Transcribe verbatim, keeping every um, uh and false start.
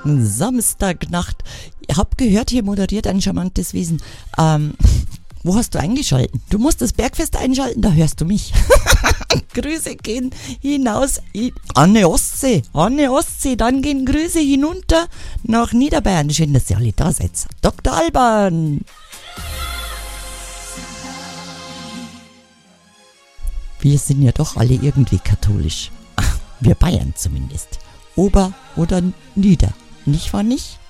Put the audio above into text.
Samstagnacht. Ich hab gehört, hier moderiert ein charmantes Wesen. Ähm, wo hast du eingeschalten? Du musst das Bergfest einschalten, da hörst du mich. Grüße gehen hinaus an die Ostsee, an die Ostsee, dann gehen Grüße hinunter nach Niederbayern. Schön, dass ihr alle da seid. Doktor Alban. Wir sind ja doch alle irgendwie katholisch. Ach, wir Bayern zumindest. Ober oder Nieder. Nicht wahr nicht?